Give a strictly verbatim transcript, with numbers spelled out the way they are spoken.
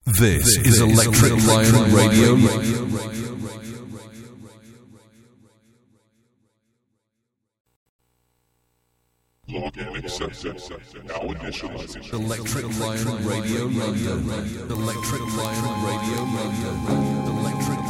This is Electric Lion Radio. Login accepted. Now initializing. Electric Lion Radio London. Electric Lion Radio London. Electric